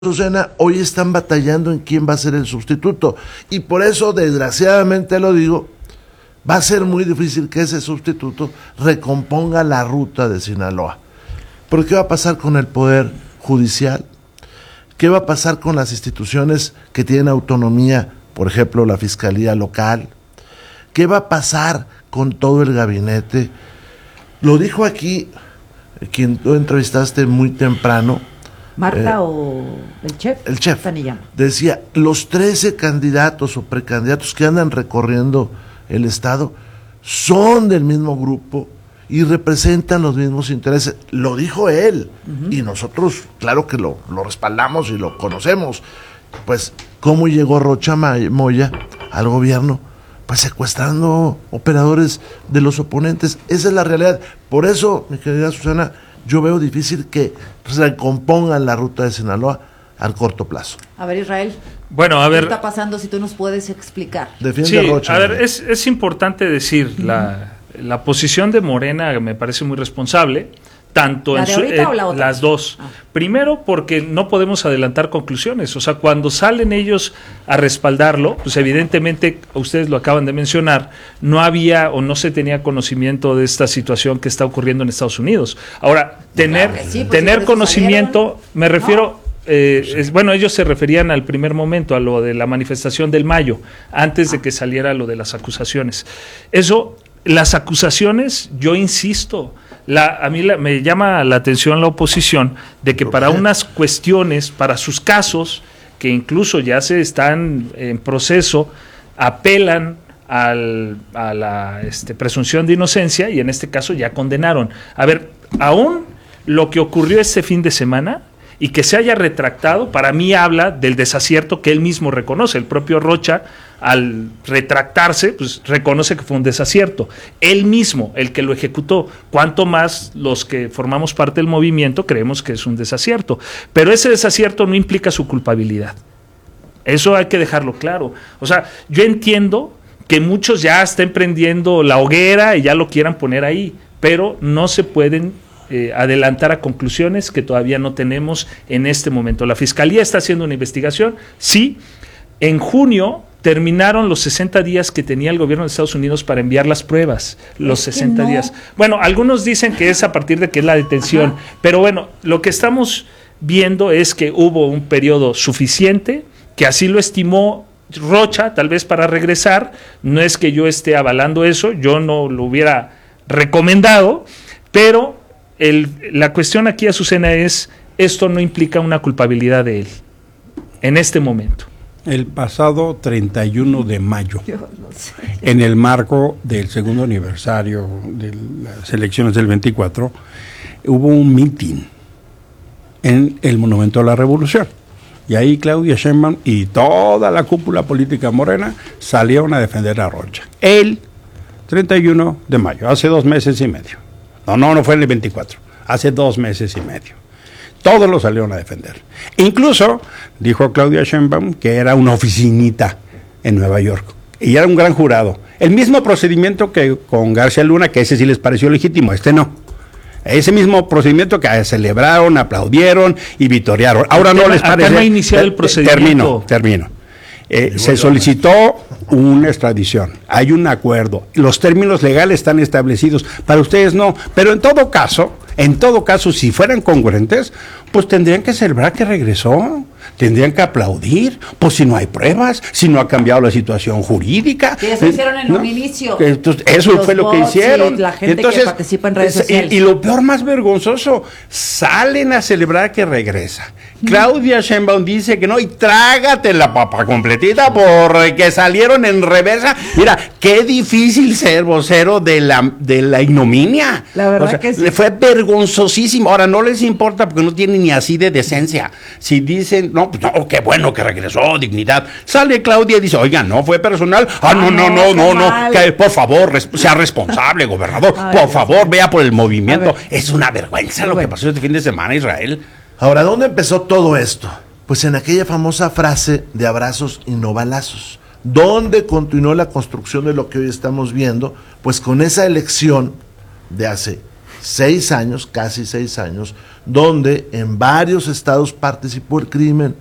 Azucena, hoy están batallando en quién va a ser el sustituto. Y por eso, desgraciadamente lo digo, va a ser muy difícil que ese sustituto recomponga la ruta de Sinaloa. ¿Pero qué va a pasar con el Poder Judicial? ¿Qué va a pasar con las instituciones que tienen autonomía, por ejemplo, la Fiscalía Local? ¿Qué va a pasar con todo el gabinete? Lo dijo aquí quien tú entrevistaste muy temprano, Marta o el chef. El chef Panillán. decía, los 13 candidatos o precandidatos que andan recorriendo el estado son del mismo grupo y representan los mismos intereses. Lo dijo él, y nosotros, claro que lo respaldamos y lo conocemos. Pues, ¿cómo llegó Rocha Moya al gobierno? Pues secuestrando operadores de los oponentes. Esa es la realidad. Por eso, mi querida Susana, yo veo difícil que recompongan la ruta de Sinaloa al corto plazo. A ver, Israel. Bueno, a ver. ¿Qué está pasando si tú nos puedes explicar? Defiende Sí, a Rocha. a ver, es importante decir, la posición de Morena me parece muy responsable, tanto ¿La de ahorita o la otra? las dos. Primero, porque no podemos adelantar conclusiones. O sea, cuando salen ellos a respaldarlo, pues evidentemente, ustedes lo acaban de mencionar, no había o no se tenía conocimiento de esta situación que está ocurriendo en Estados Unidos. Ahora, tener conocimiento, me refiero... bueno, ellos se referían al primer momento, a lo de la manifestación del mayo, antes de que saliera lo de las acusaciones. Eso, las acusaciones, yo insisto, a mí me llama la atención la oposición de que para unas cuestiones, para sus casos, que incluso ya se están en proceso, apelan a la presunción de inocencia y en este caso ya condenaron. A ver, aún lo que ocurrió este fin de semana y que se haya retractado, para mí habla del desacierto que él mismo reconoce. El propio Rocha, al retractarse, pues reconoce que fue un desacierto. Él mismo, el que lo ejecutó, cuanto más los que formamos parte del movimiento creemos que es un desacierto. Pero ese desacierto no implica su culpabilidad. Eso hay que dejarlo claro. O sea, yo entiendo que muchos ya estén prendiendo la hoguera y ya lo quieran poner ahí, pero no se pueden adelantar a conclusiones que todavía no tenemos en este momento. La Fiscalía está haciendo una investigación, sí. En junio terminaron los 60 días que tenía el gobierno de Estados Unidos para enviar las pruebas, los 60 días. Bueno, algunos dicen que es a partir de que es la detención, pero bueno, lo que estamos viendo es que hubo un periodo suficiente, que así lo estimó Rocha, tal vez para regresar. No es que yo esté avalando eso, yo no lo hubiera recomendado, pero la cuestión aquí, Azucena, es, esto no implica una culpabilidad de él, en este momento. El pasado 31 de mayo, en el marco del segundo aniversario de las elecciones del 24, hubo un mitin en el Monumento a la Revolución. Y ahí Claudia Sheinbaum y toda la cúpula política morena salieron a defender a Rocha. El 31 de mayo, hace 2 meses y medio. No fue en el 24, hace 2 meses y medio. Todos lo salieron a defender. Incluso dijo Claudia Sheinbaum que era una oficinita en Nueva York y era un gran jurado. El mismo procedimiento que con García Luna, que ese sí les pareció legítimo, este no. Ese mismo procedimiento que celebraron, aplaudieron y vitorearon. Ahora no les parece. Acá no ha iniciado el procedimiento. Termino. Se solicitó una extradición, hay un acuerdo, los términos legales están establecidos, para ustedes no, pero en todo caso, si fueran congruentes, pues tendrían que celebrar que regresó, tendrían que aplaudir, pues si no hay pruebas, si no ha cambiado la situación jurídica. Que eso hicieron en un inicio. Entonces, eso fue lo que hicieron. La gente que participa en redes sociales. Y lo peor, más vergonzoso, salen a celebrar que regresa. Claudia Sheinbaum dice que no, y trágate la papa completita porque salieron en reversa. Mira, qué difícil ser vocero de la ignominia. La verdad que sí. Fue vergonzosísimo. Ahora, no les importa porque no tienen ni así de decencia. Si dicen, no, pues no, qué bueno que regresó, dignidad. Sale Claudia y dice, oiga, no fue personal. No, que por favor, sea responsable, gobernador. Por favor, vea por el movimiento. Es una vergüenza lo que pasó este fin de semana, Israel. Ahora, ¿dónde empezó todo esto? Pues en aquella famosa frase de abrazos y no balazos. ¿Dónde continuó la construcción de lo que hoy estamos viendo? Pues con esa elección de hace 6 años, casi 6 años, donde en varios estados participó el crimen